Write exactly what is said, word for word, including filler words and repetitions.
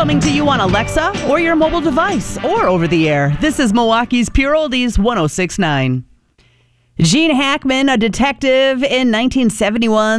coming to you on Alexa or your mobile device or over the air. This is Milwaukee's Pure Oldies one oh six point nine. Gene Hackman, a detective in nineteen seventy-one.